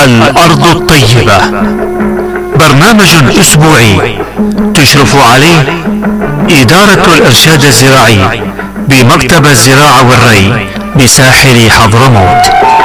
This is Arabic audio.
الأرض الطيبة، برنامج أسبوعي تشرف عليه إدارة الإرشاد الزراعي بمكتب الزراعة والري بساحل حضرموت.